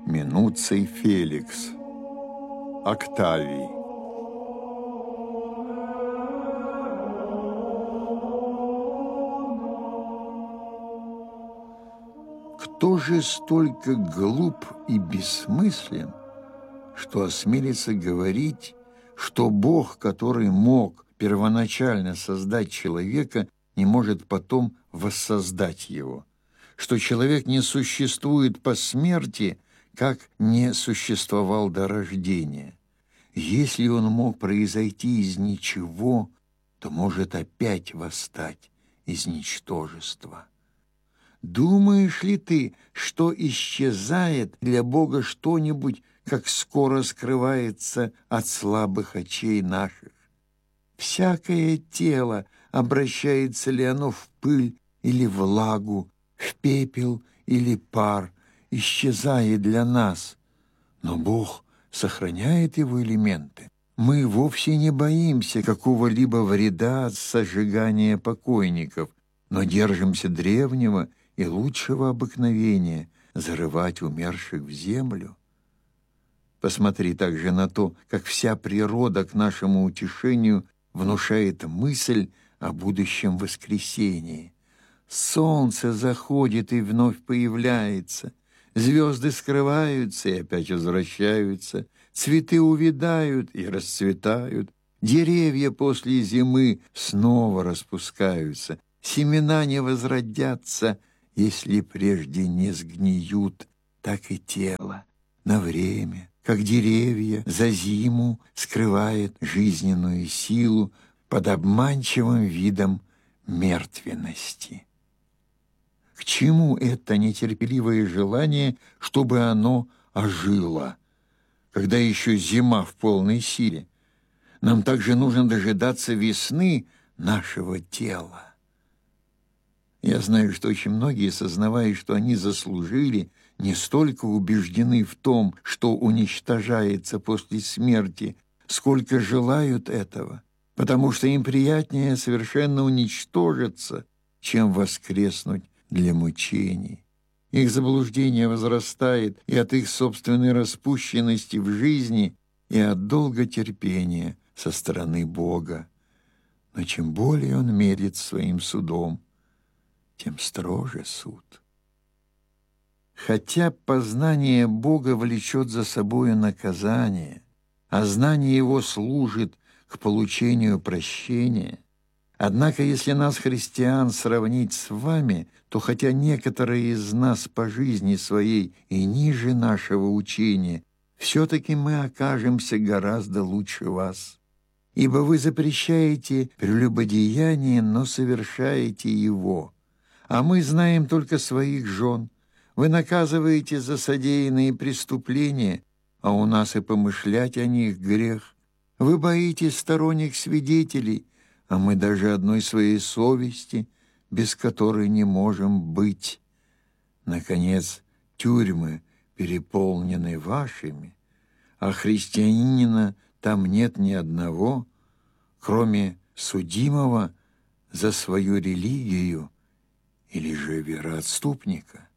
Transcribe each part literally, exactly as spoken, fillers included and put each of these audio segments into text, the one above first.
Минуций Феликс. Октавий. Кто же столько глуп и бессмыслен, что осмелится говорить, что Бог, который мог первоначально создать человека, не может потом воссоздать его, что человек не существует по смерти, как не существовал до рождения. Если он мог произойти из ничего, то может опять восстать из ничтожества. Думаешь ли ты, что исчезает для Бога что-нибудь, как скоро скрывается от слабых очей наших? Всякое тело, обращается ли оно в пыль или влагу, в пепел или пар, исчезает для нас. Но Бог сохраняет его элементы. Мы вовсе не боимся какого-либо вреда от сожигания покойников, но держимся древнего и лучшего обыкновения зарывать умерших в землю. Посмотри также на то, как вся природа к нашему утешению внушает мысль о будущем воскресении. Солнце заходит и вновь появляется, звезды скрываются и опять возвращаются, цветы увядают и расцветают, деревья после зимы снова распускаются, семена не возродятся, если прежде не сгниют, так и тело на время, как деревья за зиму, скрывает жизненную силу под обманчивым видом мертвенности. К чему это нетерпеливое желание, чтобы оно ожило, когда еще зима в полной силе? Нам также нужно дожидаться весны нашего тела. Я знаю, что очень многие, сознавая, что они заслужили, не столько убеждены в том, что уничтожается после смерти, сколько желают этого, потому что им приятнее совершенно уничтожиться, чем воскреснуть для мучений. Их заблуждение возрастает и от их собственной распущенности в жизни, и от долготерпения со стороны Бога. Но чем более Он мерит своим судом, тем строже суд. Хотя познание Бога влечет за собою наказание, а знание Его служит к получению прощения, однако если нас, христиан, сравнить с вами, то хотя некоторые из нас по жизни своей и ниже нашего учения, все-таки мы окажемся гораздо лучше вас. Ибо вы запрещаете прелюбодеяние, но совершаете его. А мы знаем только своих жен. Вы наказываете за содеянные преступления, а у нас и помышлять о них грех. Вы боитесь сторонних свидетелей, а мы даже одной своей совести, без которой не можем быть. Наконец, тюрьмы переполнены вашими, а христианина там нет ни одного, кроме судимого за свою религию или же вероотступника.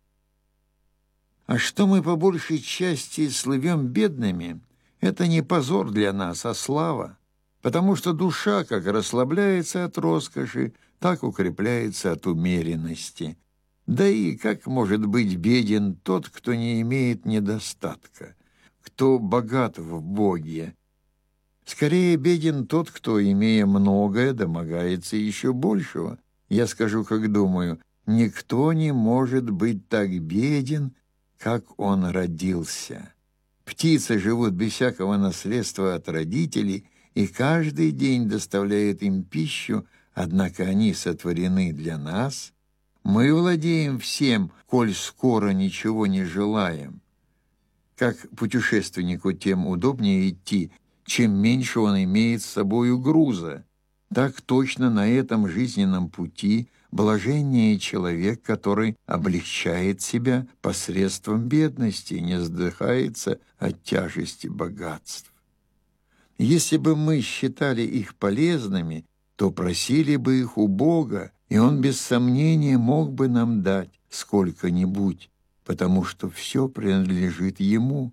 А что мы по большей части слывем бедными, это не позор для нас, а слава, потому что душа как расслабляется от роскоши, так укрепляется от умеренности. Да и как может быть беден тот, кто не имеет недостатка, кто богат в Боге? Скорее беден тот, кто, имея многое, домогается еще большего. Я скажу, как думаю, никто не может быть так беден, как он родился. Птицы живут без всякого наследства от родителей, и каждый день доставляют им пищу, однако они сотворены для нас. Мы владеем всем, коль скоро ничего не желаем. Как путешественнику тем удобнее идти, чем меньше он имеет с собою груза. Так точно на этом жизненном пути блаженнее человек, который облегчает себя посредством бедности и не задыхается от тяжести богатств. Если бы мы считали их полезными, то просили бы их у Бога, и Он без сомнения мог бы нам дать сколько-нибудь. потому что все принадлежит Ему.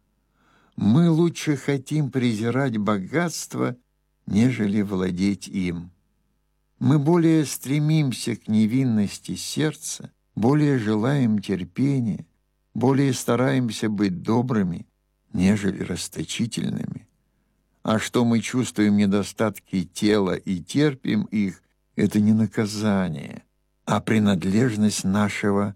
Мы лучше хотим презирать богатство, нежели владеть им. Мы более стремимся к невинности сердца, более желаем терпения, более стараемся быть добрыми, нежели расточительными. А что мы чувствуем недостатки тела и терпим их, это не наказание, а принадлежность нашего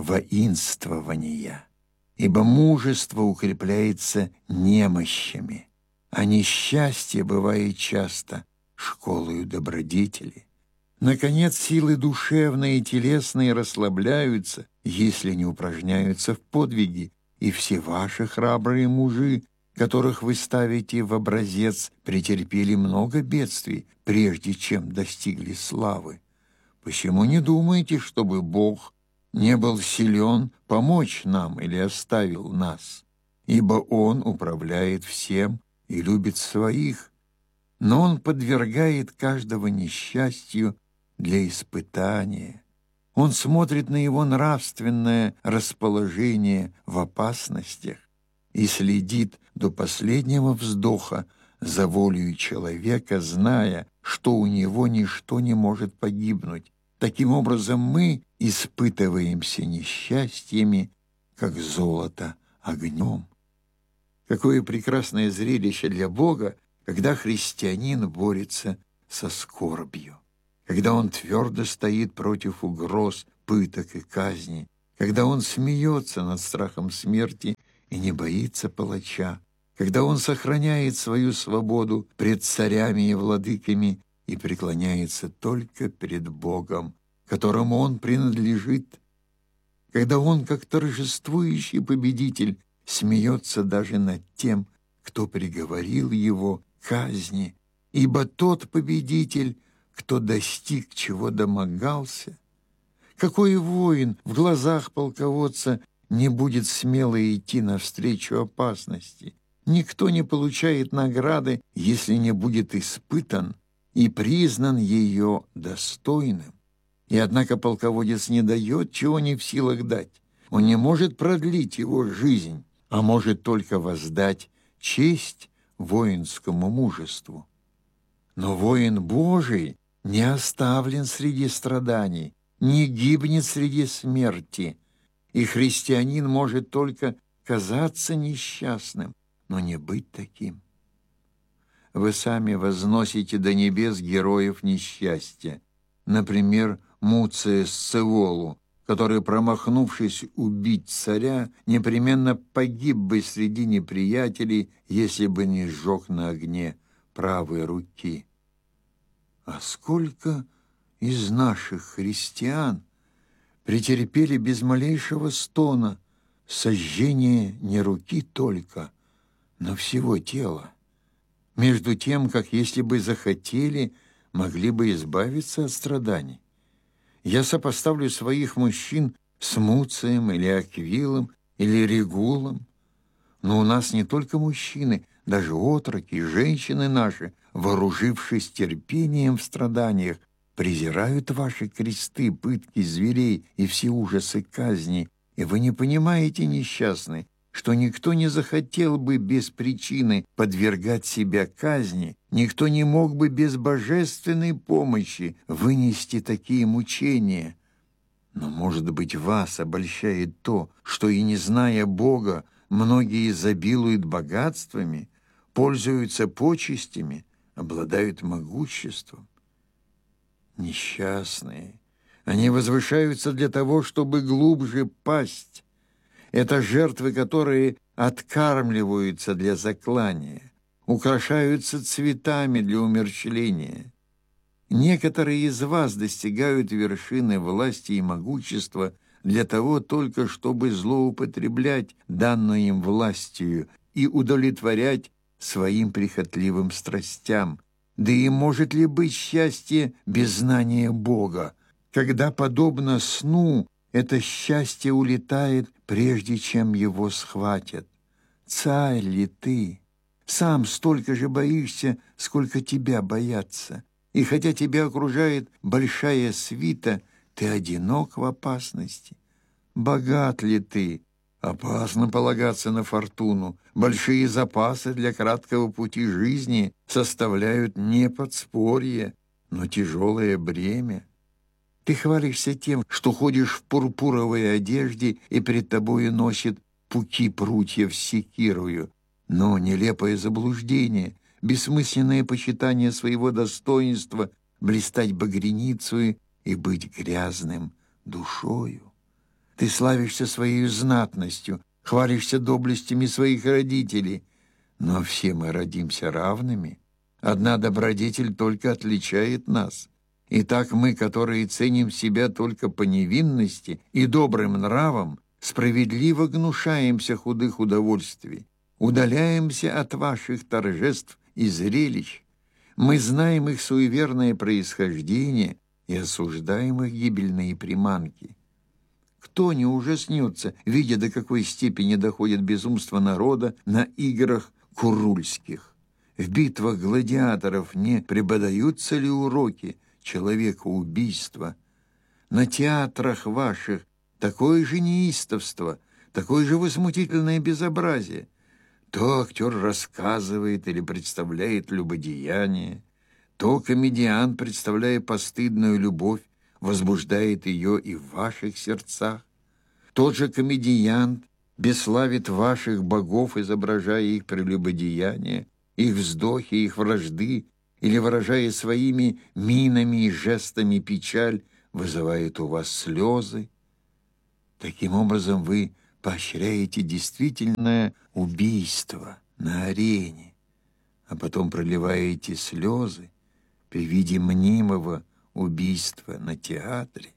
воинствования. Ибо мужество укрепляется немощами, а несчастье бывает часто школою добродетели. Наконец, силы душевные и телесные расслабляются, если не упражняются в подвиге, и все ваши храбрые мужи, которых вы ставите в образец, претерпели много бедствий, прежде чем достигли славы. Почему не думаете, чтобы Бог не был силен помочь нам или оставил нас? Ибо Он управляет всем и любит своих, но Он подвергает каждого несчастью для испытания. Он смотрит на его нравственное расположение в опасностях и следит до последнего вздоха за волею человека, зная, что у него ничто не может погибнуть. Таким образом, мы испытываемся несчастьями, как золото огнем. Какое прекрасное зрелище для Бога, когда христианин борется со скорбью, когда он твердо стоит против угроз, пыток и казни, когда он смеется над страхом смерти и не боится палача, когда он сохраняет свою свободу пред царями и владыками и преклоняется только перед Богом, которому он принадлежит, когда он, как торжествующий победитель, смеется даже над тем, кто приговорил его к казни, ибо тот победитель, кто достиг, чего домогался. Какой воин в глазах полководца не будет смело идти навстречу опасности? Никто не получает награды, если не будет испытан и признан ее достойным. И однако полководец не дает, чего не в силах дать. Он не может продлить его жизнь, а может только воздать честь воинскому мужеству. Но воин Божий не оставлен среди страданий, не гибнет среди смерти, и христианин может только казаться несчастным, но не быть таким. Вы сами возносите до небес героев несчастья, например, Муция Сцеволу, который, промахнувшись убить царя, непременно погиб бы среди неприятелей, если бы не сжег на огне правой руки. А сколько из наших христиан претерпели без малейшего стона сожжение не руки только, но всего тела, между тем, как если бы захотели, могли бы избавиться от страданий. Я сопоставлю своих мужчин с Муцием или Аквилом или Регулом, но у нас не только мужчины, даже отроки, женщины наши, вооружившись терпением в страданиях, презирают ваши кресты, пытки зверей и все ужасы казни, и вы не понимаете, несчастный, что никто не захотел бы без причины подвергать себя казни, никто не мог бы без божественной помощи вынести такие мучения. Но, может быть, вас обольщает то, что и не зная Бога, многие изобилуют богатствами, пользуются почестями, обладают могуществом. Несчастные, они возвышаются для того, чтобы глубже пасть. Это жертвы, которые откармливаются для заклания, украшаются цветами для умерщвления. Некоторые из вас достигают вершины власти и могущества для того только, чтобы злоупотреблять данную им властью и удовлетворять своим прихотливым страстям. Да и может ли быть счастье без знания Бога, когда, подобно сну, это счастье улетает, прежде чем его схватят? Царь ли ты? Сам столько же боишься, сколько тебя боятся. И хотя тебя окружает большая свита, ты одинок в опасности. Богат ли ты? Опасно полагаться на фортуну. Большие запасы для краткого пути жизни составляют не подспорье, но тяжелое бремя. Ты хвалишься тем, что ходишь в пурпуровой одежде и пред тобою носит пуки прутьев с секирою. Но нелепое заблуждение, бессмысленное почитание своего достоинства блистать багряницей и быть грязным душою. Ты славишься своей знатностью, хвалишься доблестями своих родителей, но все мы родимся равными. Одна добродетель только отличает нас. Итак, мы, которые ценим себя только по невинности и добрым нравам, справедливо гнушаемся худых удовольствий, удаляемся от ваших торжеств и зрелищ. Мы знаем их суеверное происхождение и осуждаем их гибельные приманки. Кто не ужаснется, видя, до какой степени доходит безумство народа на играх курульских? В битвах гладиаторов не преподаются ли уроки человекоубийства? На театрах ваших такое же неистовство, такое же возмутительное безобразие. То актер рассказывает или представляет любодеяние, то комедиант, представляя постыдную любовь, возбуждает ее и в ваших сердцах. Тот же комедиант бесславит ваших богов, изображая их прелюбодеяние, их вздохи, их вражды, или, выражая своими минами и жестами печаль, вызывает у вас слезы. Таким образом, вы поощряете действительное убийство на арене, а потом проливаете слезы при виде мнимого убийства на театре.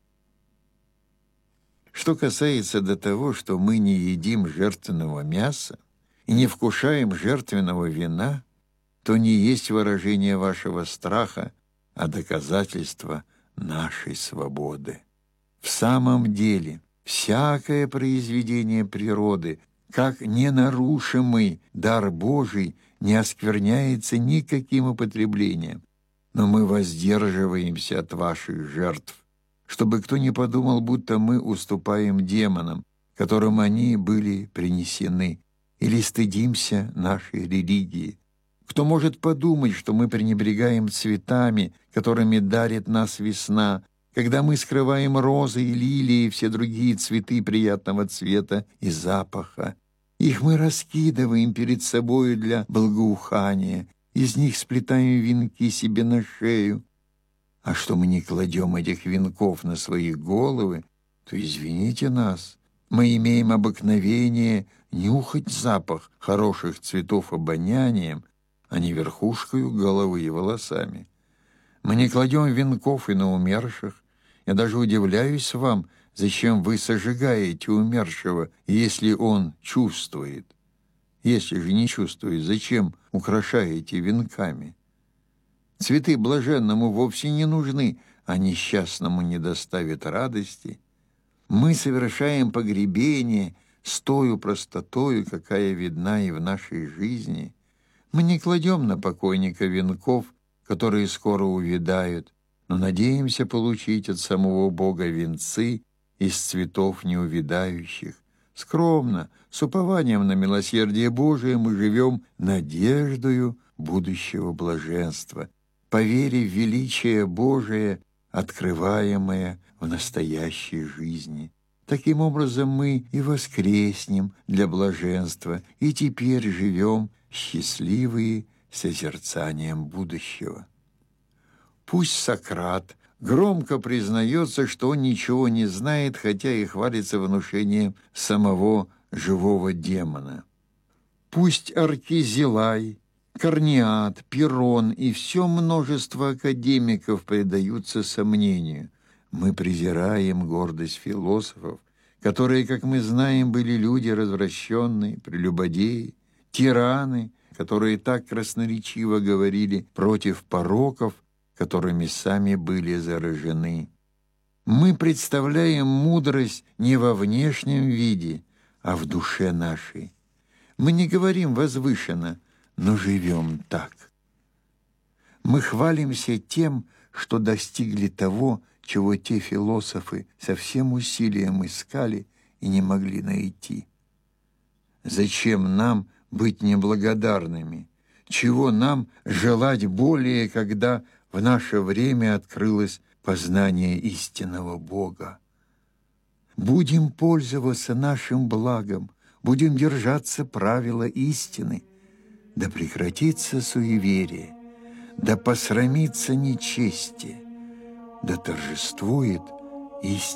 Что касается до того, что мы не едим жертвенного мяса и не вкушаем жертвенного вина, то не есть выражение вашего страха, а доказательство нашей свободы. В самом деле, всякое произведение природы, как ненарушимый дар Божий, не оскверняется никаким употреблением, но мы воздерживаемся от ваших жертв, чтобы кто не подумал, будто мы уступаем демонам, которым они были принесены, или стыдимся нашей религии. Кто может подумать, что мы пренебрегаем цветами, которыми дарит нас весна, когда мы скрываем розы и лилии и все другие цветы приятного цвета и запаха? Их мы раскидываем перед собою для благоухания, из них сплетаем венки себе на шею. А что мы не кладем этих венков на свои головы, то извините нас, мы имеем обыкновение нюхать запах хороших цветов обонянием, а не верхушкою головы и волосами. Мы не кладем венков и на умерших. Я даже удивляюсь вам, зачем вы сожигаете умершего, если он чувствует. Если же не чувствует, зачем украшаете венками? Цветы блаженному вовсе не нужны, а несчастному не доставят радости. Мы совершаем погребение с тою простотою, какая видна и в нашей жизни. Мы не кладем на покойника венков, которые скоро увядают, но надеемся получить от самого Бога венцы из цветов неувядающих. Скромно, с упованием на милосердие Божие мы живем надеждою будущего блаженства, по вере в величие Божие, открываемое в настоящей жизни. Таким образом мы и воскреснем для блаженства, и теперь живем счастливые созерцанием будущего. Пусть Сократ громко признается, что он ничего не знает, хотя и хвалится внушением самого живого демона. Пусть Аркизилай, Корнеат, Пирон и все множество академиков предаются сомнению. Мы презираем гордость философов, которые, как мы знаем, были люди развращенные, прелюбодеи, тираны, которые так красноречиво говорили против пороков, которыми сами были заражены. Мы представляем мудрость не во внешнем виде, а в душе нашей. Мы не говорим возвышенно, но живем так. Мы хвалимся тем, что достигли того, чего те философы со всем усилием искали и не могли найти. Зачем нам быть неблагодарными? Чего нам желать более, когда в наше время открылось познание истинного Бога? Будем пользоваться нашим благом, будем держаться правила истины, да прекратится суеверие, да посрамится нечестие, да торжествует истина.